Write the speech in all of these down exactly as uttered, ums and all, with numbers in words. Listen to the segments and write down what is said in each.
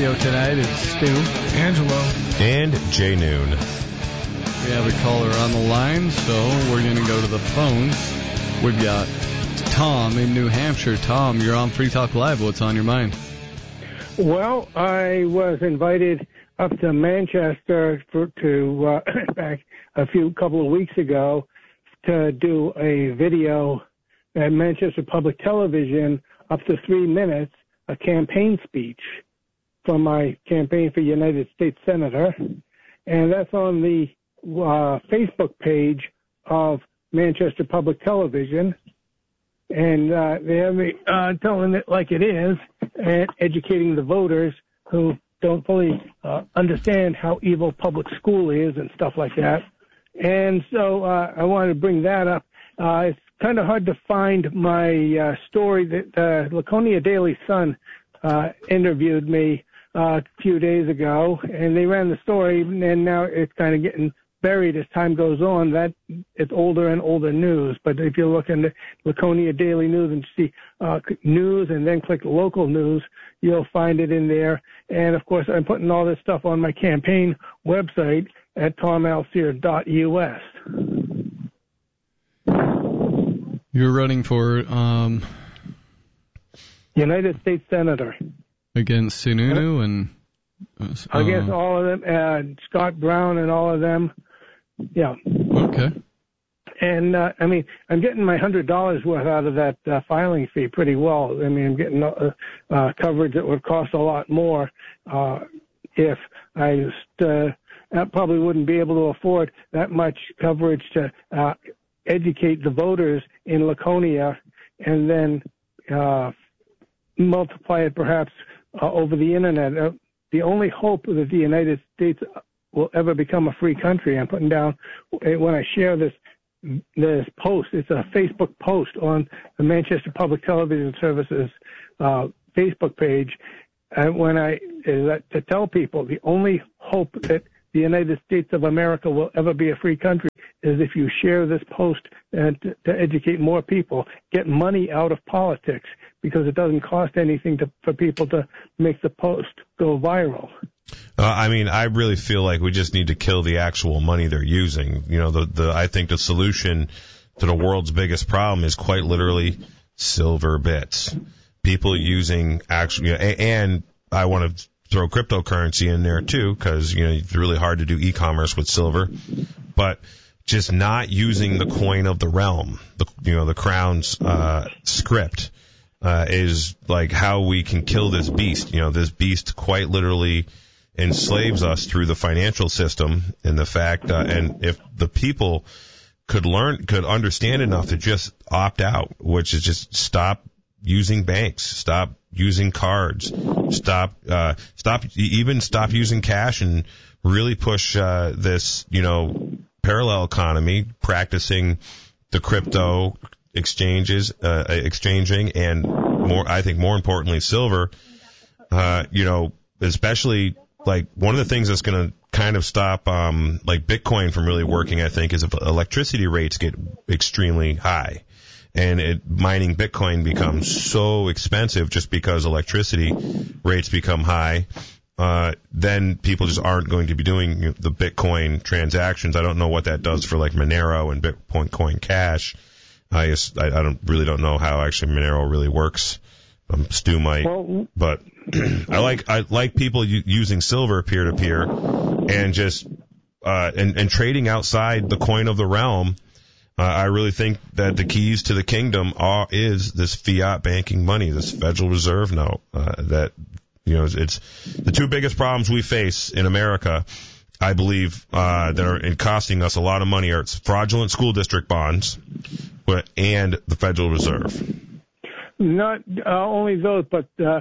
studio tonight. It's Stu, Angelo, and Jay Noon. We have a caller on the line, so we're going to go to the phones. We've got Tom in New Hampshire. Tom, you're on Free Talk Live. What's on your mind? Well, I was invited up to Manchester for, to uh, back a few couple of weeks ago to do a video at Manchester Public Television, up to three minutes, a campaign speech for my campaign for United States Senator, and that's on the uh, Facebook page of Manchester Public Television, and uh, they have me uh, telling it like it is and educating the voters who don't fully uh, understand how evil public school is and stuff like that. And so uh, I wanted to bring that up. Uh, it's kind of hard to find my uh, story that uh, Laconia Daily Sun uh, interviewed me uh, a few days ago, and they ran the story, and now it's kind of getting buried as time goes on. That it's older and older news. But if you look in the Laconia Daily News and see uh, news and then click local news, you'll find it in there. And of course, I'm putting all this stuff on my campaign website at tom alseer dot u s. You're running for um, United States Senator against Sununu and uh, against all of them, uh, Scott Brown and all of them. Yeah. Okay. And uh, I mean, I'm getting my hundred dollars worth out of that uh, filing fee pretty well. I mean, I'm getting uh, uh, coverage that would cost a lot more uh, if I just, uh, I probably wouldn't be able to afford that much coverage to uh, educate the voters in Laconia and then uh, multiply it perhaps uh, over the internet. Uh, the only hope that the United States will ever become a free country, I'm putting down when I share this this post. It's a Facebook post on the Manchester Public Television Services uh, Facebook page. And when I uh, to tell people the only hope that the United States of America will ever be a free country is if you share this post and to, to educate more people, get money out of politics, because it doesn't cost anything to, for people to make the post go viral. Uh, I mean, I really feel like we just need to kill the actual money they're using. You know, the, the I think the solution to the world's biggest problem is quite literally silver bits. People using actual, you know, and I want to throw cryptocurrency in there too, because, you know, it's really hard to do e-commerce with silver, but just not using the coin of the realm, the, you know, the crown's uh, script uh, is like how we can kill this beast. You know, this beast quite literally enslaves us through the financial system, and the fact, uh, and if the people could learn, could understand enough to just opt out, which is just stop using banks, stop using cards, stop, uh, stop, even stop using cash, and really push uh, this, you know, parallel economy, practicing the crypto exchanges, uh, exchanging, and more, I think more importantly, silver. Uh, you know, especially like one of the things that's going to kind of stop, um, like Bitcoin from really working, I think, is if electricity rates get extremely high. And it, mining Bitcoin becomes so expensive just because electricity rates become high, uh, then people just aren't going to be doing, you know, the Bitcoin transactions. I don't know what that does for like Monero and Bitcoin Coin Cash. I guess I, I don't really don't know how actually Monero really works. Um, Stu might, but I like I like people u- using silver peer to peer and just uh, and and trading outside the coin of the realm. Uh, I really think that the keys to the kingdom are is this fiat banking money, this Federal Reserve note. Uh, that you know, it's, it's the two biggest problems we face in America, I believe, uh, that are costing us a lot of money are fraudulent school district bonds, but and the Federal Reserve. Not uh, only those, but uh,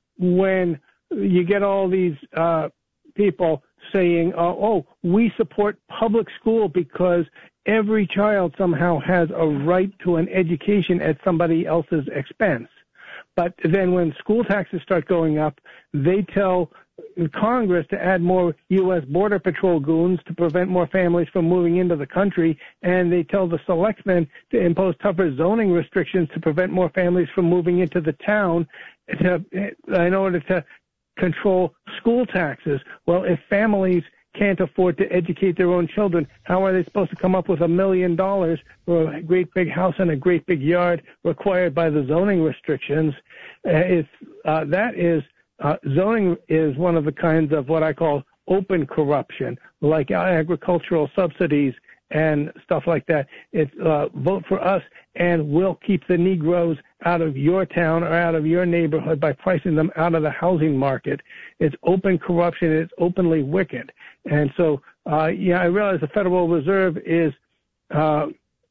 when you get all these uh, people saying, oh, oh, we support public school because every child somehow has a right to an education at somebody else's expense. But then when school taxes start going up, they tell Congress to add more U S Border Patrol goons to prevent more families from moving into the country, and they tell the selectmen to impose tougher zoning restrictions to prevent more families from moving into the town to, in order to control school taxes. Well, if families can't afford to educate their own children, how are they supposed to come up with a million dollars for a great big house and a great big yard required by the zoning restrictions? Uh, it's, uh, that is, uh, zoning is one of the kinds of what I call open corruption, like agricultural subsidies and stuff like that. It's uh, vote for us and we'll keep the Negroes out of your town or out of your neighborhood by pricing them out of the housing market. It's open corruption. It's openly wicked. And so, uh, yeah, I realize the Federal Reserve is uh,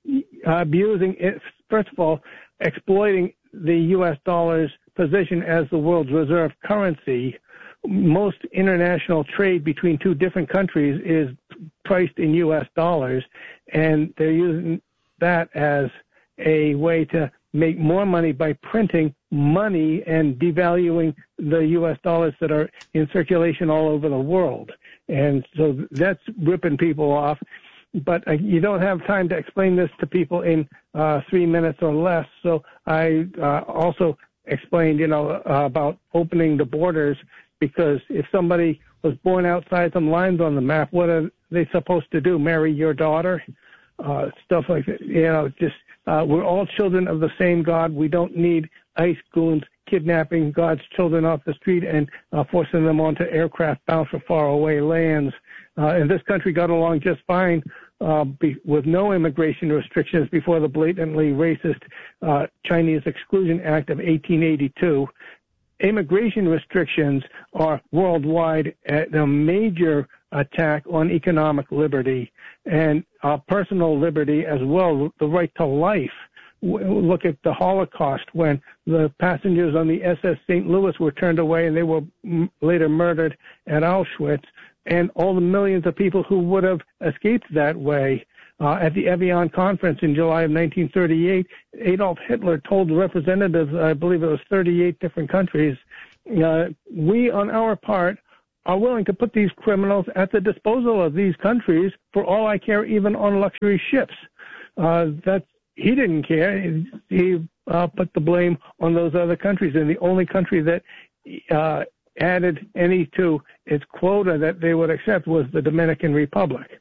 abusing it. First of all, exploiting the U S dollar's position as the world's reserve currency. Most international trade between two different countries is priced in U S dollars, and they're using that as a way to make more money by printing money and devaluing the U S dollars that are in circulation all over the world. And so that's ripping people off. But uh, you don't have time to explain this to people in uh, three minutes or less. So I uh, also explained, you know, uh, about opening the borders, because if somebody was born outside some lines on the map, what are they supposed to do? Marry your daughter? Uh, stuff like that. You know, just uh, we're all children of the same God. We don't need ICE goons kidnapping God's children off the street and uh, forcing them onto aircraft bound for faraway lands. Uh, and this country got along just fine uh, be, with no immigration restrictions before the blatantly racist uh, Chinese Exclusion Act of eighteen eighty-two. Immigration restrictions are worldwide a major attack on economic liberty and uh, personal liberty as well, the right to life. Look at the Holocaust, when the passengers on the S S Saint Louis were turned away and they were m- later murdered at Auschwitz, and all the millions of people who would have escaped that way. Uh, at the Evian conference in July of nineteen thirty-eight, Adolf Hitler told representatives, I believe it was thirty-eight different countries, uh, we on our part are willing to put these criminals at the disposal of these countries for all I care, even on luxury ships. Uh, that's He didn't care. He, he uh, put the blame on those other countries, and the only country that uh, added any to its quota that they would accept was the Dominican Republic.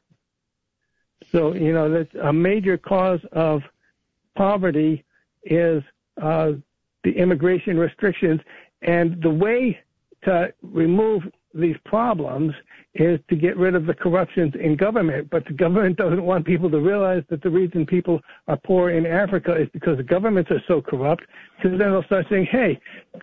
So, you know, that's a major cause of poverty is uh, the immigration restrictions. And the way to remove these problems is to get rid of the corruptions in government. But the government doesn't want people to realize that the reason people are poor in Africa is because the governments are so corrupt, because then they'll start saying, hey,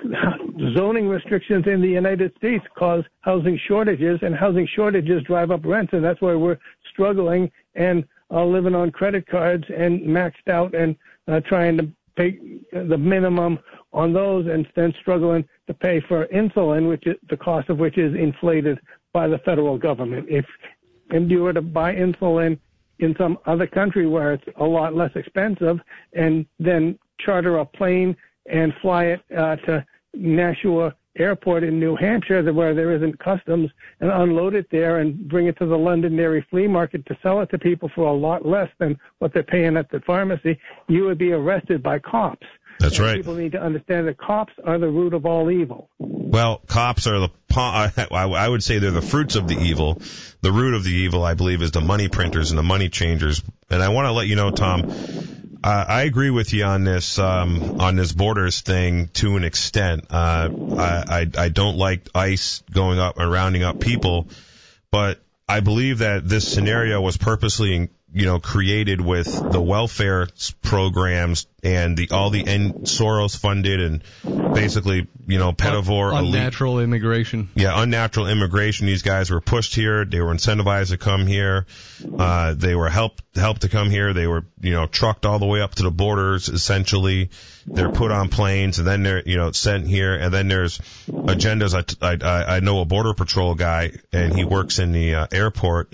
zoning restrictions in the United States cause housing shortages, and housing shortages drive up rents, and that's why we're struggling and uh, living on credit cards and maxed out and uh, trying to pay the minimum on those, and then struggling to pay for insulin, which is the cost of which is inflated by the federal government. If, if you were to buy insulin in some other country where it's a lot less expensive, and then charter a plane and fly it uh, to Nashua Airport in New Hampshire, where there isn't customs, and unload it there and bring it to the Londonderry flea market to sell it to people for a lot less than what they're paying at the pharmacy, you would be arrested by cops. That's and right. People need to understand that cops are the root of all evil. Well, cops are the, I would say they're the fruits of the evil. The root of the evil, I believe, is the money printers and the money changers. And I want to let you know, Tom, uh, I agree with you on this, um, on this borders thing to an extent. Uh, I, I, I don't like ICE going up and rounding up people, but I believe that this scenario was purposely, you know, created with the welfare programs and the all the N- Soros funded and basically, you know, pedivore unnatural elite. immigration. Yeah, unnatural immigration. These guys were pushed here. They were incentivized to come here. Uh, they were helped helped to come here. They were, you know, trucked all the way up to the borders. Essentially, they're put on planes and then they're, you know, sent here. And then there's agendas. I I, I know a border patrol guy, and he works in the uh, airport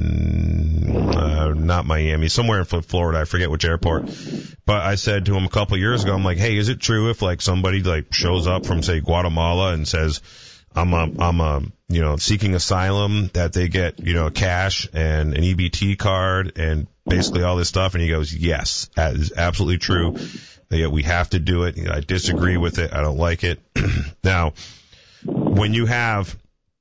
in uh, not Miami, somewhere in Florida. I forget which airport. But I said to him a couple of years ago, I'm like, hey, is it true if like somebody like shows up from say Guatemala and says, I'm a, I'm a, you know, seeking asylum, that they get, you know, cash and an E B T card and basically all this stuff? And he goes, yes, that is absolutely true. Yeah, we have to do it. You know, I disagree with it. I don't like it. Now, when you have,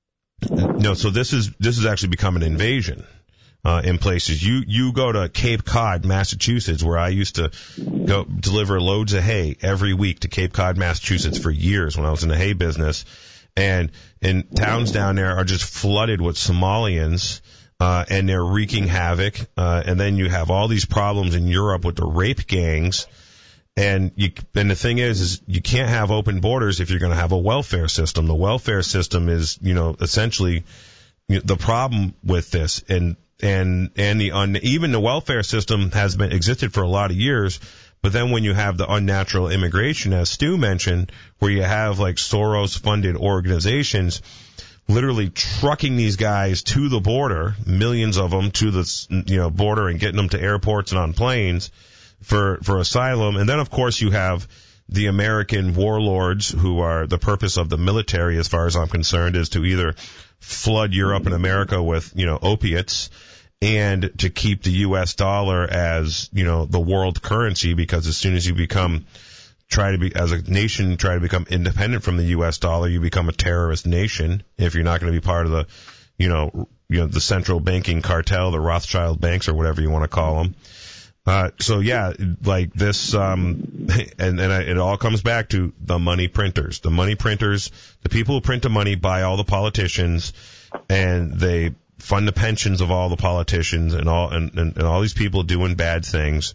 no, so this is this has actually become an invasion. Uh, in places. You, you go to Cape Cod, Massachusetts, where I used to go deliver loads of hay every week to Cape Cod, Massachusetts for years when I was in the hay business. And, and towns down there are just flooded with Somalians, uh, and they're wreaking havoc. Uh, and then you have all these problems in Europe with the rape gangs. And you, and the thing is, is you can't have open borders if you're going to have a welfare system. The welfare system is, you know, essentially the problem with this. And, And and the un, even the welfare system has been existed for a lot of years, but then when you have the unnatural immigration, as Stu mentioned, where you have like Soros-funded organizations literally trucking these guys to the border, millions of them to the you know border and getting them to airports and on planes for for asylum, and then of course you have the American warlords who are the purpose of the military, as far as I'm concerned, is to either flood Europe and America with you know opiates, and to keep the U S dollar as, you know, the world currency, because as soon as you become, try to be, as a nation, try to become independent from the U S dollar, you become a terrorist nation if you're not going to be part of the, you know, you know, the central banking cartel, the Rothschild banks or whatever you want to call them. Uh, so yeah, like this, um, and, and I, it all comes back to the money printers. The money printers, the people who print the money buy all the politicians, and they fund the pensions of all the politicians and all and, and, and all these people doing bad things.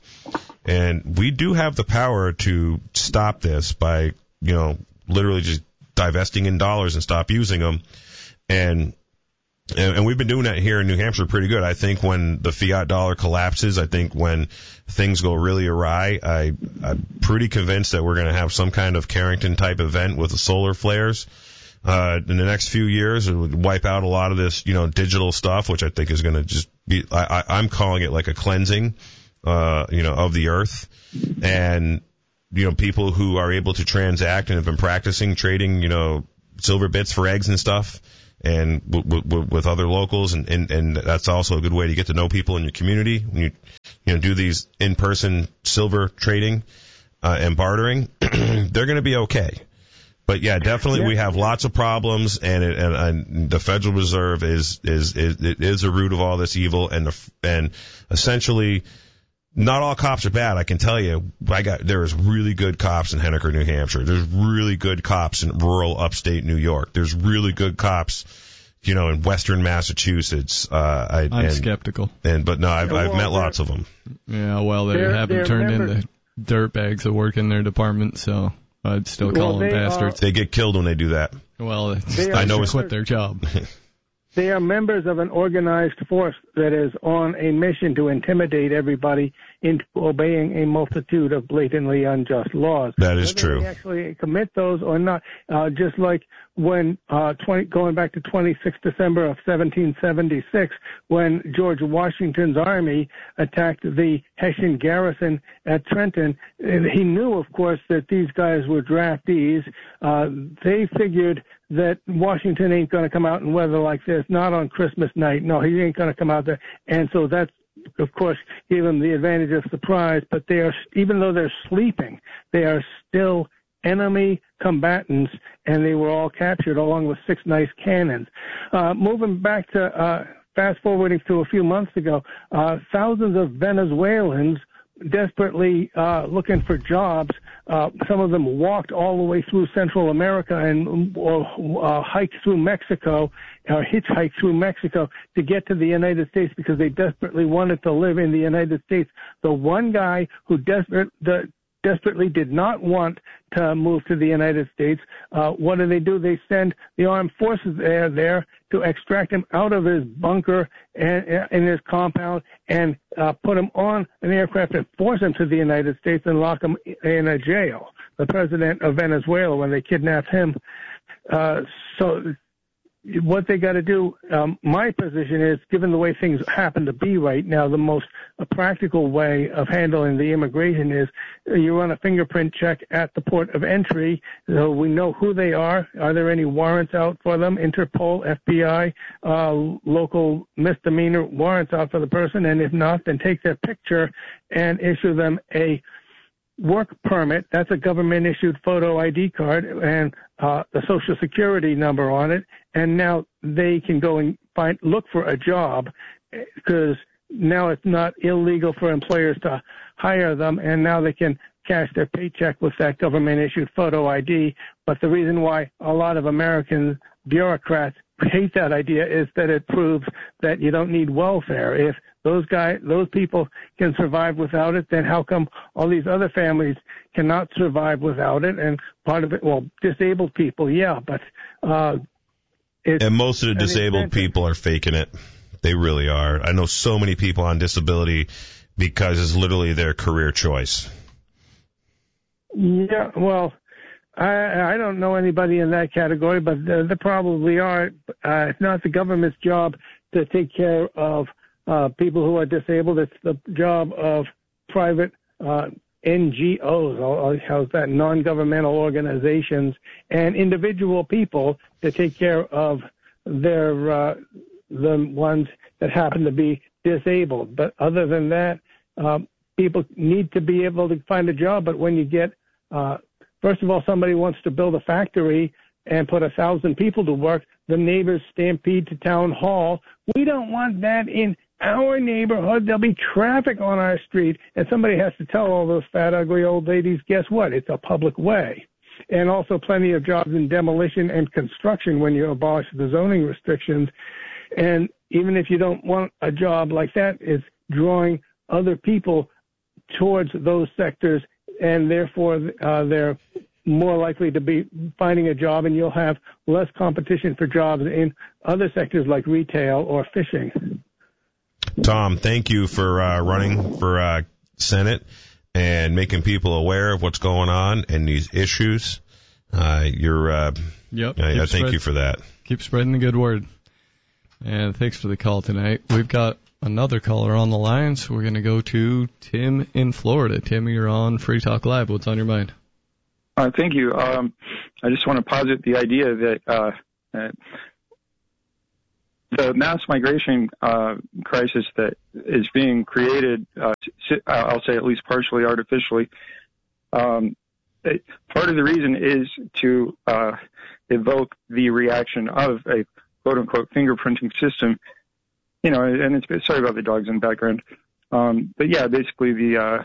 And we do have the power to stop this by, you know, literally just divesting in dollars and stop using them. And, and, and we've been doing that here in New Hampshire pretty good. I think when the fiat dollar collapses, I think when things go really awry, I, I'm pretty convinced that we're going to have some kind of Carrington type event with the solar flares. Uh, in the next few years, it would wipe out a lot of this, you know, digital stuff, which I think is going to just be, I, I, I'm calling it like a cleansing, uh, you know, of the earth. And, you know, people who are able to transact and have been practicing trading, you know, silver bits for eggs and stuff, and w- w- with other locals. And, and, and that's also a good way to get to know people in your community when you, you know, do these in-person silver trading, uh, and bartering. They're going to be okay. But yeah, definitely yeah. we have lots of problems, and, it, and, and the Federal Reserve is, is, is, it is the root of all this evil, and the, and essentially, not all cops are bad, I can tell you. I got, there is really good cops in Henniker, New Hampshire. There's really good cops in rural upstate New York. There's really good cops, you know, in western Massachusetts. Uh, I, I'm and, skeptical. And, but no, I've, yeah, well, I've met lots of them. Yeah, well, they they're, haven't they're turned members. into dirtbags that work in their department, so I'd still call Well, them they bastards. They get killed when they do that. Well, it's, They I are know members- it's quit their job. They are members of an organized force that is on a mission to intimidate everybody into obeying a multitude of blatantly unjust laws. That is Whether true. They actually commit those or not, uh, just like when uh, twenty, going back to twenty-sixth December of seventeen seventy-six, when George Washington's army attacked the Hessian garrison at Trenton. And he knew, of course, that these guys were draftees. Uh, they figured that Washington ain't going to come out in weather like this, not on Christmas night. No, he ain't going to come out there. And so that's, of course, gave them the advantage of surprise. But they are, even though they're sleeping, they are still enemy combatants, and they were all captured along with six nice cannons. Uh, moving back to, uh, fast forwarding to a few months ago, uh, thousands of Venezuelans desperately uh, looking for jobs. Uh, some of them walked all the way through Central America and uh, uh, hiked through Mexico, or hitchhiked through Mexico to get to the United States because they desperately wanted to live in the United States. The one guy who desperate, the, desperately did not want to move to the United States, uh, what do they do? They send the armed forces there, there to extract him out of his bunker and in his compound and uh, put him on an aircraft and force him to the United States and lock him in a jail. The president of Venezuela, when they kidnapped him. Uh, so what they got to do, um, my position is, given the way things happen to be right now, the most uh, practical way of handling the immigration is uh, you run a fingerprint check at the port of entry, so we know who they are. Are there any warrants out for them? Interpol, F B I, uh, local misdemeanor warrants out for the person, and if not, then take their picture and issue them a work permit. That's a government-issued photo I D card and uh, the Social Security number on it. And now they can go and find look for a job because now it's not illegal for employers to hire them, and now they can cash their paycheck with that government-issued photo I D. But the reason why a lot of American bureaucrats hate that idea is that it proves that you don't need welfare. If those guys, those people can survive without it, then how come all these other families cannot survive without it? And part of it, well, disabled people, yeah, but uh, it's and most of the disabled incentive. people are faking it. They really are. I know so many people on disability because it's literally their career choice. Yeah, well, I, I don't know anybody in that category, but there, there probably are. Uh, it's not the government's job to take care of uh, people who are disabled. It's the job of private uh, N G Os, or how's that, non-governmental organizations, and individual people to take care of their uh, the ones that happen to be disabled. But other than that, um, people need to be able to find a job. But when you get uh, First of all, somebody wants to build a factory and put a thousand people to work. The neighbors stampede to town hall. We don't want that in our neighborhood. There'll be traffic on our street. And somebody has to tell all those fat, ugly old ladies, guess what? It's a public way. And also plenty of jobs in demolition and construction when you abolish the zoning restrictions. And even if you don't want a job like that, it's drawing other people towards those sectors, and therefore uh, they're more likely to be finding a job, and you'll have less competition for jobs in other sectors like retail or fishing. Tom, thank you for uh, running for uh, Senate and making people aware of what's going on and these issues. Uh, you're, uh, yep, I, I thank spread, you for that. Keep spreading the good word. And thanks for the call tonight. We've got another caller on the line, so we're going to go to Tim in Florida. Tim, you're on Free Talk Live. What's on your mind? Uh, thank you. Um, I just want to posit the idea that uh, uh, the mass migration uh, crisis that is being created, uh, I'll say at least partially artificially, um, it, part of the reason is to uh, evoke the reaction of a quote-unquote fingerprinting system. You know, and it's, sorry about the dogs in the background. Um, but yeah, basically the, uh,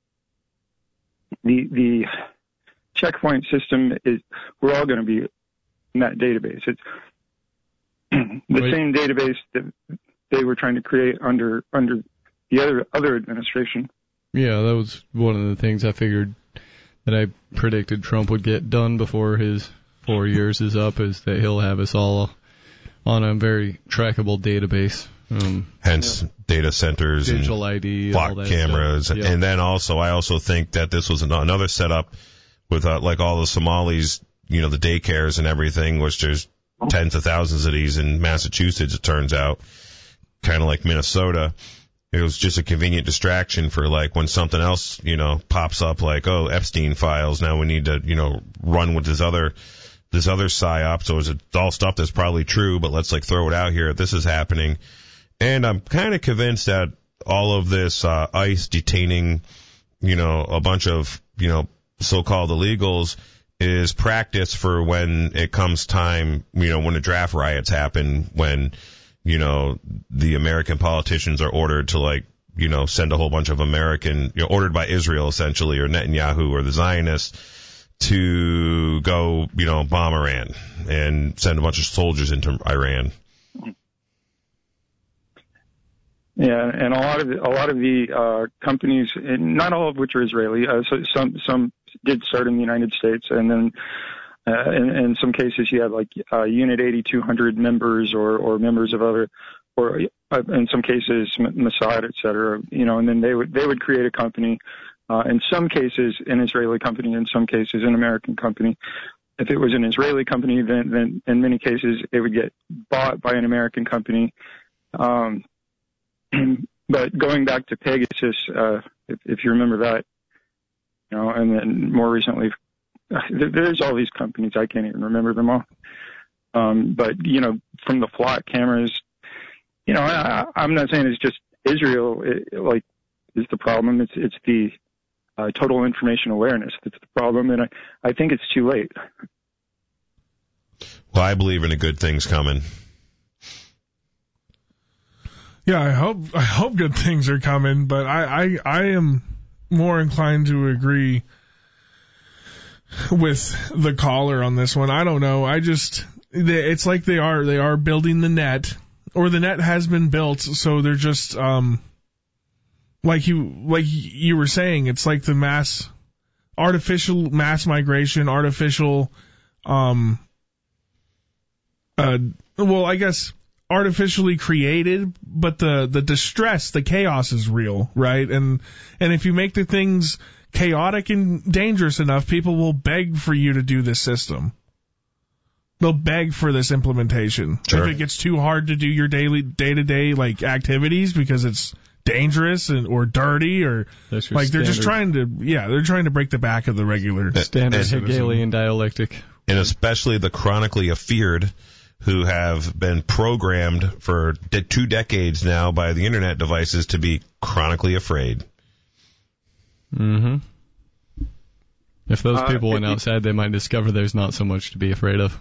the, the checkpoint system is, we're all going to be in that database. It's the right. same database that they were trying to create under, under the other, other administration. Yeah, that was one of the things I figured that I predicted Trump would get done before his four years is up, is that he'll have us all on a very trackable database. Um, Hence yeah. data centers digital and I D, block all that cameras. Yep. And then also, I also think that this was another setup with uh, like all the Somalis, you know, the daycares and everything, which there's tens of thousands of these in Massachusetts, it turns out, kind of like Minnesota. It was just a convenient distraction for like when something else, you know, pops up like, oh, Epstein files. Now we need to, you know, run with this other, this other psyop. So it's all stuff that's probably true, but let's like throw it out here. This is happening. And I'm kind of convinced that all of this uh, ICE detaining, you know, a bunch of, you know, so-called illegals is practice for when it comes time, you know, when the draft riots happen, when, you know, the American politicians are ordered to, like, you know, send a whole bunch of American, you know, ordered by Israel essentially, or Netanyahu or the Zionists to go, you know, bomb Iran and send a bunch of soldiers into Iran. Yeah, and a lot of the, a lot of the uh, companies, not all of which are Israeli, uh, so some some did start in the United States, and then uh, in, in some cases you have like uh, Unit eighty-two hundred members or or members of other, or uh, in some cases Mossad, et cetera. You know, and then they would they would create a company. Uh, in some cases, an Israeli company. In some cases, an American company. If it was an Israeli company, then then in many cases it would get bought by an American company. Um, But going back to Pegasus, uh, if, if you remember that, you know, and then more recently, there's all these companies, I can't even remember them all. Um, but, you know, from the flock cameras, you know, I, I'm not saying it's just Israel, it, like, is the problem. It's, it's the, uh, total information awareness that's the problem, and I, I think it's too late. Well, I believe in a good things coming. Yeah, I hope I hope good things are coming, but I, I, I am more inclined to agree with the caller on this one. I don't know. I just it's like they are they are building the net, or the net has been built, so they're just um like you like you were saying, it's like the mass artificial mass migration, artificial um uh well, I guess artificially created, but the, the distress, the chaos is real, right? And and if you make the things chaotic and dangerous enough, people will beg for you to do this system. They'll beg for this implementation. Sure. If it gets too hard to do your daily day-to-day like activities because it's dangerous and or dirty or like they're standard. just trying to yeah, they're trying to break the back of the regular standard citizen. Hegelian dialectic. And especially the chronically afeared, who have been programmed for de- two decades now by the internet devices to be chronically afraid. Mm-hmm. If those Uh, people went it- outside, they might discover there's not so much to be afraid of.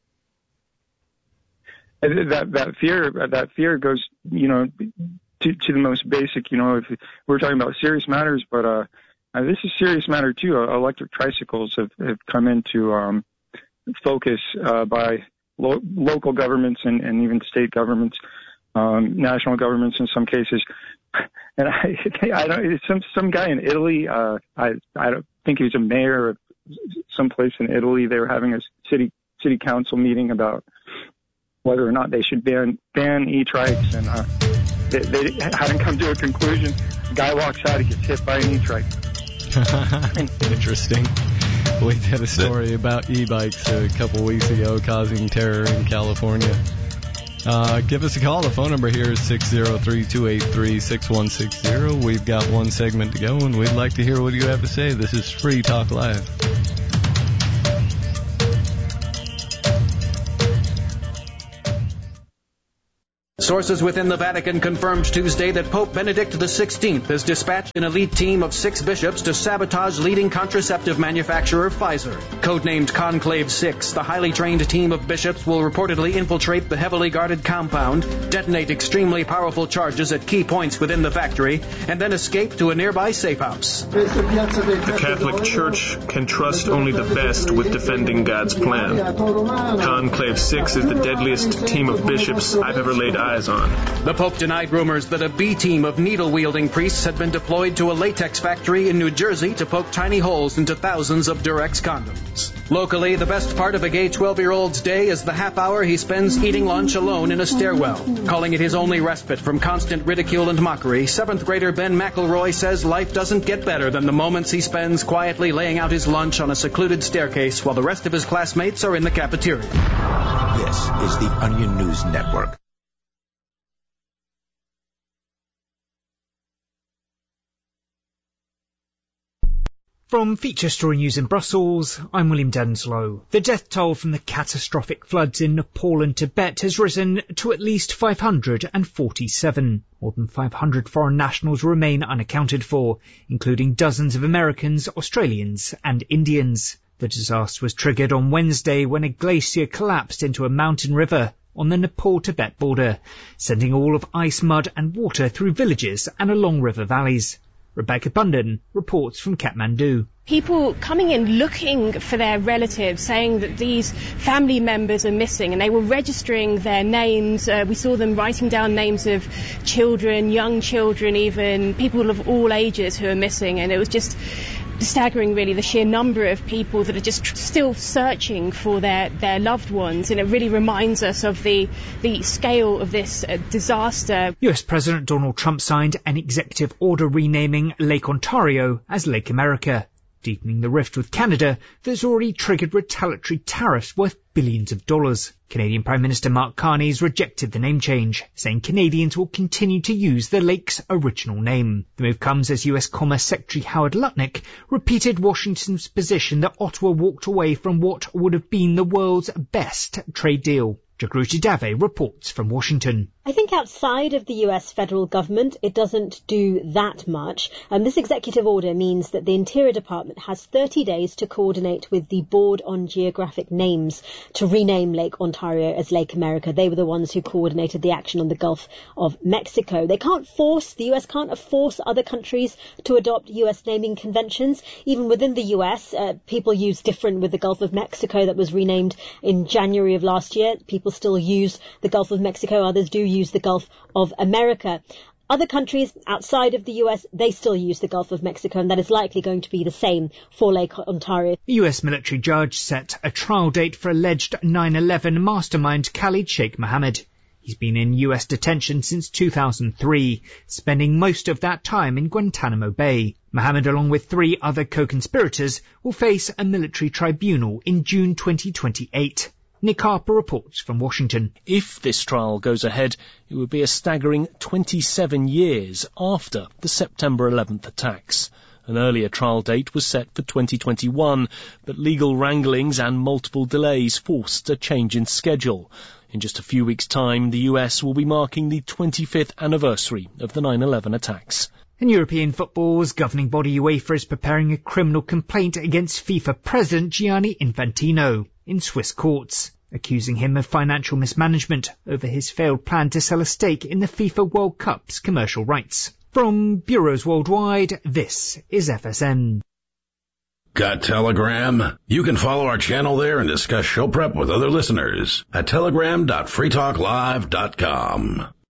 That that fear that fear goes, you know, to to the most basic. You know, if we're talking about serious matters, but uh, uh this is a serious matter too. Uh, electric tricycles have have come into um, focus uh, by lo- local governments and, and even state governments, um, national governments in some cases. And I, I don't. It's some some guy in Italy. Uh, I I don't think he was a mayor of someplace in Italy. They were having a city city council meeting about whether or not they should ban ban e-trikes, and uh, they, they hadn't come to a conclusion. The guy walks out, he gets hit by an e-trike. Interesting. We had a story about e-bikes a couple weeks ago causing terror in California. Uh, give us a call. The phone number here is six zero three, two eight three, six one six zero. We've got one segment to go, and we'd like to hear what you have to say. This is Free Talk Live. Sources within the Vatican confirmed Tuesday that Pope Benedict the sixteenth has dispatched an elite team of six bishops to sabotage leading contraceptive manufacturer Pfizer. Codenamed Conclave six, the highly trained team of bishops will reportedly infiltrate the heavily guarded compound, detonate extremely powerful charges at key points within the factory, and then escape to a nearby safe house. The Catholic Church can trust only the best with defending God's plan. Conclave six is the deadliest team of bishops I've ever laid eyes on. The Pope denied rumors that a B team of needle-wielding priests had been deployed to a latex factory in New Jersey to poke tiny holes into thousands of Durex condoms. Locally, the best part of a gay twelve-year-old's day is the half hour he spends eating lunch alone in a stairwell. Calling it his only respite from constant ridicule and mockery, seventh grader Ben McElroy says life doesn't get better than the moments he spends quietly laying out his lunch on a secluded staircase while the rest of his classmates are in the cafeteria. This is the Onion News Network. From Feature Story News in Brussels, I'm William Denslow. The death toll from the catastrophic floods in Nepal and Tibet has risen to at least five hundred forty-seven. More than five hundred foreign nationals remain unaccounted for, including dozens of Americans, Australians and Indians. The disaster was triggered on Wednesday when a glacier collapsed into a mountain river on the Nepal-Tibet border, sending all of ice, mud and water through villages and along river valleys. Rebecca Bunden reports from Kathmandu. People coming in looking for their relatives, saying that these family members are missing, and they were registering their names. Uh, we saw them writing down names of children, young children, even people of all ages who are missing, and it was just staggering, really, the sheer number of people that are just tr- still searching for their, their loved ones, and it really reminds us of the, the scale of this uh, disaster. U S President Donald Trump signed an executive order renaming Lake Ontario as Lake America, deepening the rift with Canada that's already triggered retaliatory tariffs worth billions of dollars. Canadian Prime Minister Mark Carney has rejected the name change, saying Canadians will continue to use the lake's original name. The move comes as U S Commerce Secretary Howard Lutnick repeated Washington's position that Ottawa walked away from what would have been the world's best trade deal. Jagruti Dave reports from Washington. I think outside of the U S federal government, it doesn't do that much. Um, this executive order means that the Interior Department has thirty days to coordinate with the Board on Geographic Names to rename Lake Ontario as Lake America. They were the ones who coordinated the action on the Gulf of Mexico. They can't force, the U S can't force other countries to adopt U S naming conventions. Even within the U S, uh, people use different with the Gulf of Mexico that was renamed in January of last year. People still use the Gulf of Mexico. Others do use the Gulf of America. Other countries outside of the U S, they still use the Gulf of Mexico, and that is likely going to be the same for Lake Ontario. The U S military judge set a trial date for alleged nine eleven mastermind Khalid Sheikh Mohammed. He's been in U S detention since two thousand three, spending most of that time in Guantanamo Bay. Mohammed, along with three other co-conspirators, will face a military tribunal in June twenty twenty-eight. Nick Harper reports from Washington. If this trial goes ahead, it would be a staggering twenty-seven years after the September eleventh attacks. An earlier trial date was set for twenty twenty-one, but legal wranglings and multiple delays forced a change in schedule. In just a few weeks' time, the U S will be marking the twenty-fifth anniversary of the nine eleven attacks. In European football's governing body UEFA is preparing a criminal complaint against FIFA President Gianni Infantino in Swiss courts, accusing him of financial mismanagement over his failed plan to sell a stake in the FIFA World Cup's commercial rights. From bureaus worldwide, this is F S N. Got Telegram? You can follow our channel there and discuss show prep with other listeners at telegram dot free talk live dot com.